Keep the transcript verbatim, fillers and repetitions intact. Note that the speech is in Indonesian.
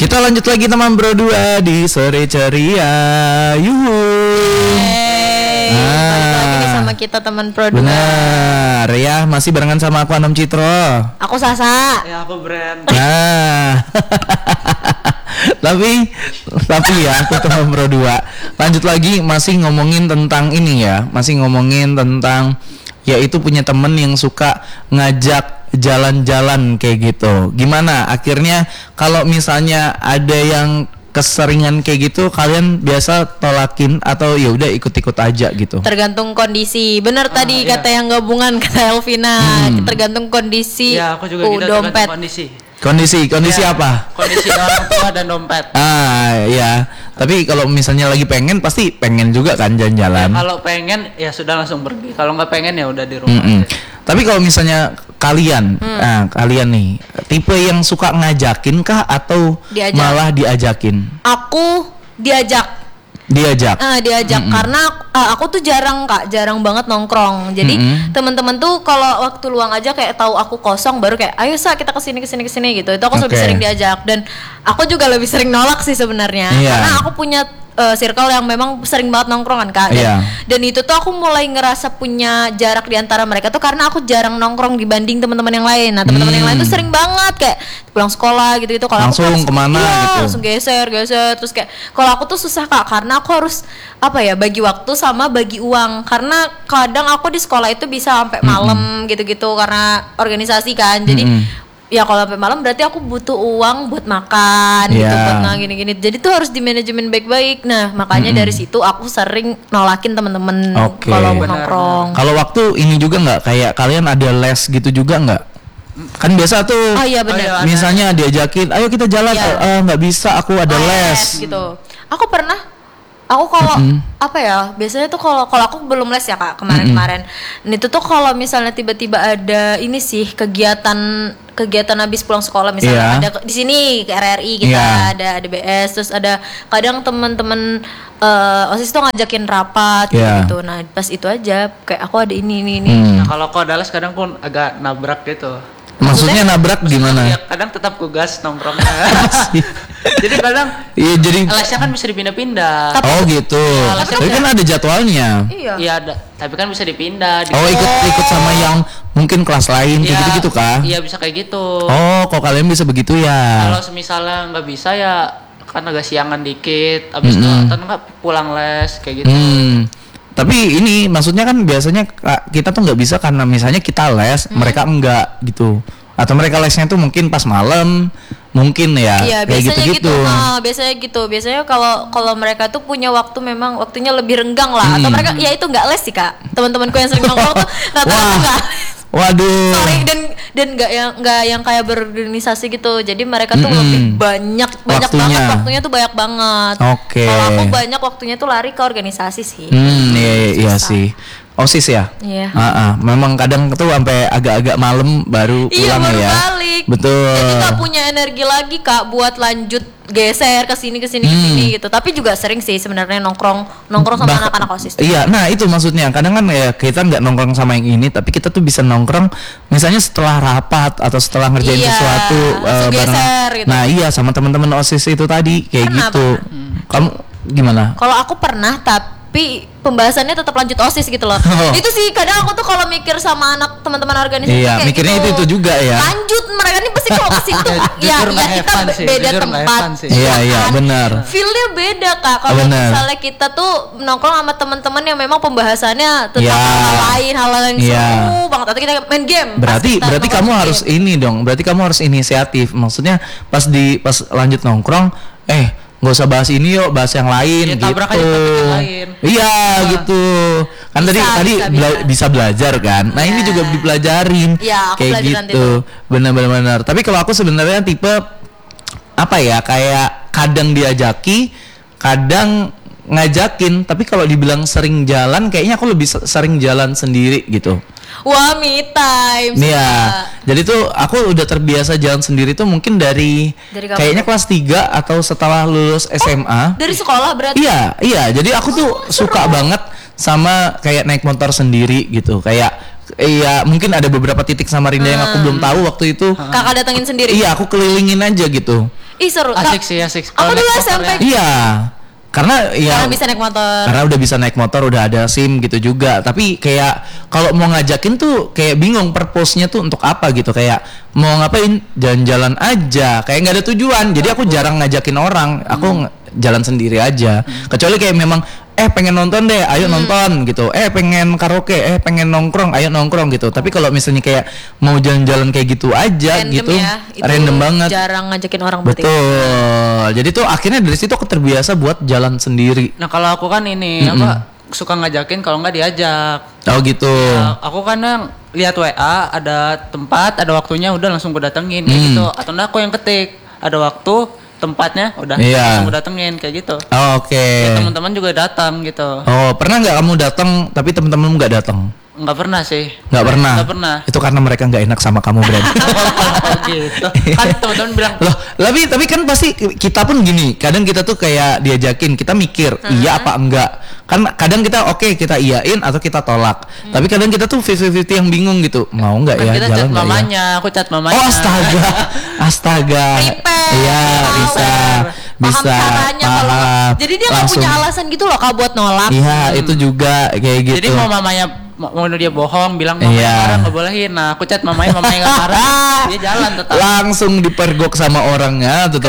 Kita lanjut lagi teman berdua di sore ceria. Yuhu. Hey, ah. balik lagi nih sama kita teman berdua. Benar, ya masih barengan sama aku Anam Citro. Aku Sasa. Ya aku Brand. Nah. tapi tapi ya aku teman berdua. Lanjut lagi masih ngomongin tentang ini ya, masih ngomongin tentang yaitu punya temen yang suka ngajak jalan-jalan kayak gitu. Gimana akhirnya kalau misalnya ada yang keseringan kayak gitu, kalian biasa tolakin atau ya udah ikut-ikut aja gitu? Tergantung kondisi. Bener Ah, tadi iya. kata yang gabungan kata Elvina. Hmm. Tergantung kondisi. Ya aku juga uh, gitu dompet. tergantung kondisi. Kondisi, kondisi Ya, apa? Kondisi orang tua dan dompet. Ah, ya. Tapi kalau misalnya lagi pengen pasti pengen juga kan Ya, jalan-jalan. kalau pengen ya sudah langsung pergi. Kalau nggak pengen ya udah di rumah. Mm-mm. aja. Tapi kalau misalnya kalian, Hmm. nah kalian nih tipe yang suka ngajakin kah atau Diajak. malah diajakin? Aku diajak. Diajak. Ah, diajak Mm-mm. karena ah, aku tuh jarang Kak, jarang banget nongkrong. Jadi Mm-mm. teman-teman tuh kalau waktu luang aja kayak tahu aku kosong baru kayak ayo Sa kita kesini kesini kesini gitu. Itu aku lebih Oke. sering diajak dan aku juga lebih sering nolak sih sebenarnya. Iya. Karena aku punya uh, circle yang memang sering banget nongkrongan Kak. Dan, Iya. dan itu tuh aku mulai ngerasa punya jarak di antara mereka tuh karena aku jarang nongkrong dibanding teman-teman yang lain. Nah, teman-teman yang lain tuh Hmm. sering banget kayak pulang sekolah gitu-gitu. Kalau aku Langsung kan- kemana iya, gitu? langsung geser geser terus kayak kalau aku tuh susah Kak karena aku harus apa ya bagi waktu sama bagi uang karena kadang aku di sekolah itu bisa sampai malam gitu-gitu karena organisasi kan jadi Mm-mm. ya kalau sampai malam berarti aku butuh uang buat makan gitu Iya. buat nah gini-gini jadi tuh harus di manajemen baik-baik. Nah makanya Mm-mm. dari situ aku sering nolakin temen-temen Oke. kalau mau Benar, nongkrong. Kalau waktu ini juga nggak kayak kalian ada les gitu juga nggak? Kan biasa tuh. Oh iya Oh, benar. iya. Misalnya diajakin, ayo kita jalan, Iya. eh, nggak bisa, aku ada Oh, les. gitu. Aku pernah aku kalau apa ya biasanya tuh kalau kalau aku belum les ya Kak kemarin-kemarin. Dan itu tuh kalau misalnya tiba-tiba ada ini sih kegiatan kegiatan habis pulang sekolah misalnya Iya. ada ke- di sini ke R R I kita Iya. ada A D B S terus ada kadang teman-teman eh, OSIS tuh ngajakin rapat Iya. gitu. Nah, pas itu aja kayak aku ada ini ini ini. Hmm. Nah, kalau kau Dallas kadang pun agak nabrak gitu. Maksudnya nabrak gimana? Ya kadang tetap kugas nongkrongnya. Jadi kadang Iya jadi. lesnya kan bisa dipindah-pindah. Oh gitu. Iya, Tapi kan ada jadwalnya. Iya. Iya ada, tapi kan bisa dipindah. di- Oh ikut ikut sama yang mungkin kelas lain kayak Iya, gitu-gitu kah? Iya bisa kayak gitu. Oh, kok kalian bisa begitu ya? Kalau semisalnya nggak bisa ya kan agak siangan dikit, abis itu Mm-mm. atau nggak pulang les kayak gitu. Hmm. Tapi ini maksudnya kan biasanya Kak, kita tuh nggak bisa karena misalnya kita les, Hmm. mereka enggak gitu. Atau mereka lesnya tuh mungkin pas malam, mungkin ya Iya kayak biasanya gitu-gitu. gitu, Ah, biasanya gitu. Biasanya kalau kalau mereka tuh punya waktu memang waktunya lebih renggang lah. Atau Hmm. mereka ya itu nggak les sih Kak. Teman-temanku yang sering nongkrong tuh rata-rata Wah. nggak. Waduh. Sorry dan dan nggak yang nggak yang kayak berorganisasi gitu. Jadi mereka tuh Mm-mm. lebih banyak banyak Waktunya. banget waktunya tuh banyak banget. Oke. Kalau aku banyak waktunya tuh lari ke organisasi sih. Hmm, iya, iya, iya Susah. sih. OSIS ya? Iya. Ah, ah. Memang kadang tuh sampai agak-agak malam baru Iya pulang baru ya. balik. Betul. Jadi nggak punya energi lagi Kak buat lanjut geser ke sini ke sini ke Hmm. sini gitu. Tapi juga sering sih sebenarnya nongkrong nongkrong sama Bah- anak-anak OSIS. Iya, nah itu maksudnya. Kadang kan ya kita nggak nongkrong sama yang ini, tapi kita tuh bisa nongkrong misalnya setelah rapat atau setelah ngerjain Iya, sesuatu langsung eh, bareng. geser gitu. Nah iya sama teman-teman OSIS itu tadi kayak Pernah, gitu. pernah. Kamu gimana? Kalau aku pernah tapi pembahasannya tetap lanjut OSIS gitu loh. Oh. Itu sih kadang aku tuh kalau mikir sama anak teman-teman organisasi Iya, kayak mikirnya gitu. itu itu juga ya. Lanjut mereka ini pasti kalau ke situ ya, Jujur ya nggak kita have fun be- sih, beda jujur nggak have tempat. fun sih. Iya, iya, kan? benar. Feel-nya beda Kak. Kalau Benar. misalnya kita tuh nongkrong sama teman-teman yang memang pembahasannya tentang Iya. hal lain, hal yang Iya. seru banget atau kita main game. Berarti Pas kita berarti nongkrong kamu main harus game. ini dong. Berarti kamu harus inisiatif. Maksudnya pas di pas lanjut nongkrong, eh nggak usah bahas ini yuk, bahas yang lain Ya, gitu. tabrak aja topik yang lain. Iya gitu. Kan tadi Bisa, tadi bisa, bela- bisa. bisa belajar kan. Nah ini Iya. juga dipelajarin. Iya, aku kayak belajar nanti gitu. Benar-benar. Tapi kalau aku sebenarnya tipe apa ya? Kayak kadang diajaki, kadang ngajakin. Tapi kalau dibilang sering jalan, kayaknya aku lebih se- sering jalan sendiri gitu. Wah, me time. Nih ya, suka. jadi tuh aku udah terbiasa jalan sendiri tuh mungkin dari, Dari kapan kayaknya tuh? kelas tiga atau setelah lulus S M A. Dari sekolah berarti. Iya, iya. Jadi aku tuh suka banget sama kayak naik motor sendiri gitu. Kayak iya, mungkin ada beberapa titik Samarinda yang aku belum tahu waktu itu. Kakak datengin sendiri. Iya, aku kelilingin aja gitu. Ih seru. Asik sih, asik. Aku Kalau dulu naik S M P. motor ya. Iya. Karena ya Karena bisa naik motor. karena udah bisa naik motor, udah ada SIM gitu juga. Tapi kayak kalau mau ngajakin tuh kayak bingung purpose-nya tuh untuk apa gitu. Kayak mau ngapain? Jalan-jalan aja. Kayak nggak ada tujuan. Jadi aku jarang ngajakin orang. Aku Hmm. ng- jalan sendiri aja. Kecuali kayak memang eh pengen nonton deh, ayo Hmm. nonton gitu. Eh pengen karaoke, eh pengen nongkrong, ayo nongkrong gitu. Tapi kalau misalnya kayak mau jalan-jalan kayak gitu aja Random gitu, ya. Itu random banget. Jarang ngajakin orang berarti. Betul. Jadi tuh akhirnya dari situ aku terbiasa buat jalan sendiri. Nah kalau aku kan ini apa suka ngajakin kalau nggak diajak. Oh gitu. Nah, aku kadang lihat W A ada tempat, ada waktunya, udah langsung gue datengin kayak Hmm. gitu. Atau enggak aku yang ketik, ada waktu, tempatnya, udah Iya. langsung gue datengin kayak gitu. Oh, Oke. Ya, teman-teman juga datang gitu. Oh pernah nggak kamu datang tapi teman-teman nggak datang? Nggak pernah sih. Nggak pernah. Nggak pernah. Itu karena mereka nggak enak sama kamu berarti. Oh gitu. Kan teman-teman bilang, Loh, tapi tapi kan pasti kita pun gini. Kadang kita tuh kayak diajakin, kita mikir iya apa enggak. Kan kadang kita oke kita iyain atau kita tolak. Tapi kadang kita tuh fifty fifty yang bingung gitu. Mau nggak kan ya kita jalan chat nggak ya? mamanya, aku chat mamanya. Oh astaga, astaga. Prepare. Iya bisa, Paham bisa. caranya kalau paham. jadi dia nggak Langsung. punya alasan gitu loh Kak buat nolak. Iya itu juga kayak gitu. Jadi mau mamanya mau dia bohong bilang mamanya Iya. marah nggak bolehin. Nah aku chat mamanya, mamanya nggak marah. Dia jalan tetap. Langsung dipergok sama orangnya, tetap